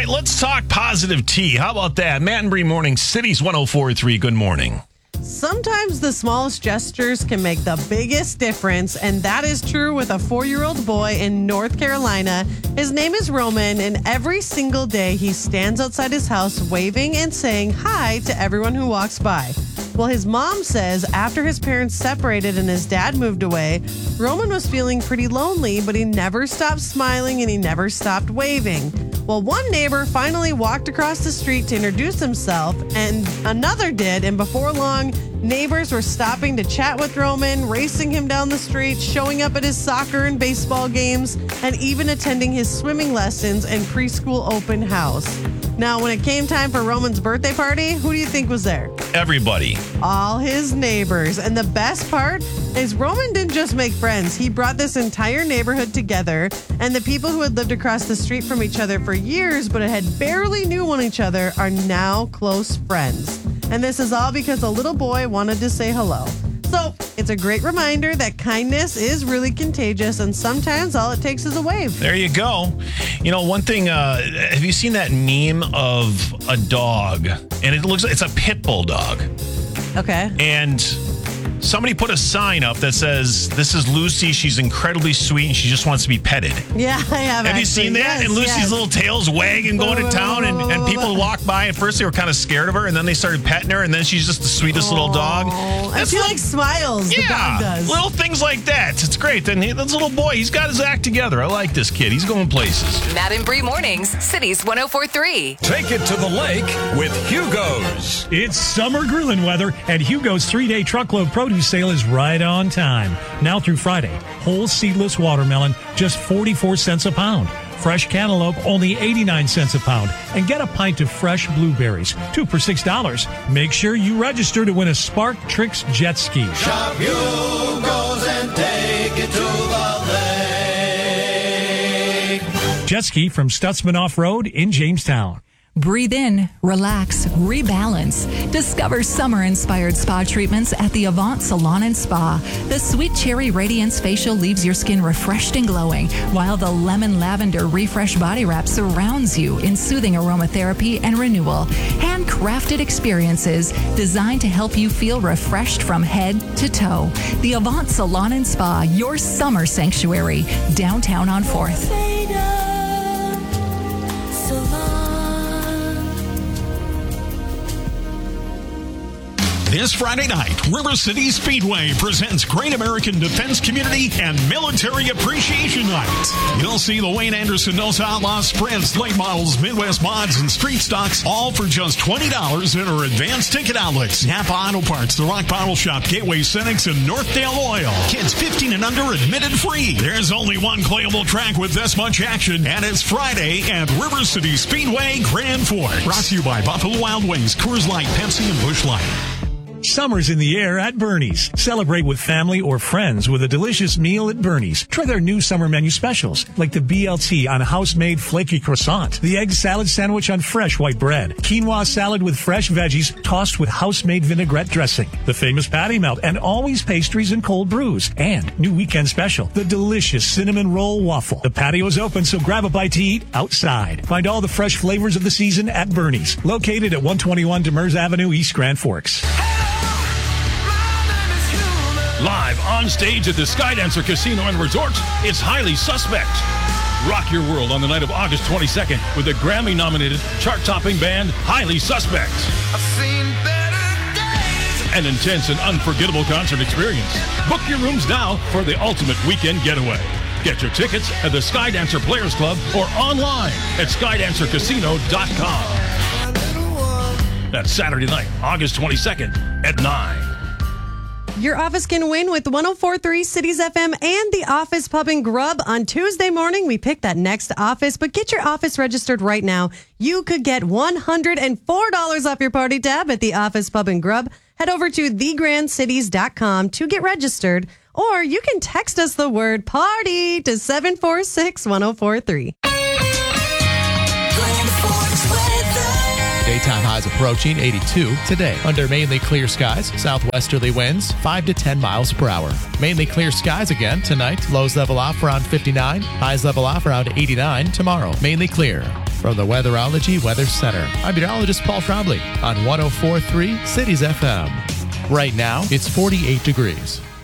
right, let's talk positive tea. How about that? Matt and Bree Morning, Cities 104.3. Good morning. Sometimes the smallest gestures can make the biggest difference, and that is true with a 4-year-old boy in North Carolina. His name is Roman, and every single day he stands outside his house waving and saying hi to everyone who walks by. Well, his mom says after his parents separated and his dad moved away, Roman was feeling pretty lonely, but he never stopped smiling and he never stopped waving. Well, one neighbor finally walked across the street to introduce himself, and another did, and before long, neighbors were stopping to chat with Roman, racing him down the street, showing up at his soccer and baseball games, and even attending his swimming lessons and preschool open house. Now, when it came time for Roman's birthday party, who do you think was there? Everybody. All his neighbors. And the best part is Roman didn't just make friends. He brought this entire neighborhood together, and the people who had lived across the street from each other for years but had barely knew one each other are now close friends. And this is all because a little boy wanted to say hello. So it's a great reminder that kindness is really contagious, and sometimes all it takes is a wave. There you go. You know, one thing, have you seen that meme of a dog? And it's a pit bull dog. Okay. And somebody put a sign up that says, "This is Lucy. She's incredibly sweet and she just wants to be petted." Yeah, I have. Have you seen that? Yes, and Lucy's little tail's wagging going to town, and people walk by. At first, they were kind of scared of her, and then they started petting her, and then she's just the sweetest little dog. And she like smiles. The dog does. Little things like that. It's great. And this little boy, he's got his act together. I like this kid. He's going places. Matt and Bree Mornings, Cities 104.3. Take it to the lake with Hugo's. It's summer grilling weather, and Hugo's 3-day truckload produce sale is right on time. Now through Friday, whole seedless watermelon, just 44 cents a pound. Fresh cantaloupe, only 89 cents a pound. And get a pint of fresh blueberries, 2 for $6. Make sure you register to win a Spark Tricks jet ski. Shop Hugo's and take it to the lake. Jet ski from Stutzman Off-Road in Jamestown. Breathe in, relax, rebalance. Discover summer-inspired spa treatments at the Avant Salon and Spa. The Sweet Cherry Radiance Facial leaves your skin refreshed and glowing, while the Lemon Lavender Refresh Body Wrap surrounds you in soothing aromatherapy and renewal. Handcrafted experiences designed to help you feel refreshed from head to toe. The Avant Salon and Spa, your summer sanctuary, downtown on 4th. This Friday night, River City Speedway presents Great American Defense Community and Military Appreciation Night. You'll see the Wayne Anderson Nos Outlaws sprints, late models, Midwest mods, and street stocks, all for just $20 in our advanced ticket outlets. Napa Auto Parts, The Rock Bottle Shop, Gateway Cynics, and Northdale Oil. Kids 15 and under admitted free. There's only one playable track with this much action, and it's Friday at River City Speedway Grand Forks. Brought to you by Buffalo Wild Wings, Coors Light, Pepsi, and Busch Light. Summer's in the air at Bernie's. Celebrate with family or friends with a delicious meal at Bernie's. Try their new summer menu specials, like the BLT on house-made flaky croissant, the egg salad sandwich on fresh white bread, quinoa salad with fresh veggies tossed with house-made vinaigrette dressing, the famous patty melt, and always pastries and cold brews. And new weekend special, the delicious cinnamon roll waffle. The patio is open, so grab a bite to eat outside. Find all the fresh flavors of the season at Bernie's, located at 121 Demers Avenue, East Grand Forks. Live on stage at the Skydancer Casino and Resort, it's Highly Suspect. Rock your world on the night of August 22nd with the Grammy-nominated, chart-topping band Highly Suspect. I've seen better days. An intense and unforgettable concert experience. Book your rooms now for the ultimate weekend getaway. Get your tickets at the Skydancer Players Club or online at skydancercasino.com. That's Saturday night, August 22nd at 9. Your office can win with 104.3 Cities FM and the Office Pub and Grub. On Tuesday morning, we pick that next office, but get your office registered right now. You could get $104 off your party tab at the Office Pub and Grub. Head over to thegrandcities.com to get registered, or you can text us the word party to 746-1043. Daytime highs approaching 82 today. Under mainly clear skies, southwesterly winds 5 to 10 miles per hour. Mainly clear skies again tonight. Lows level off around 59. Highs level off around 89 tomorrow. Mainly clear. From the Weatherology Weather Center, I'm meteorologist Paul Trombley on 104.3 Cities FM. Right now, it's 48 degrees.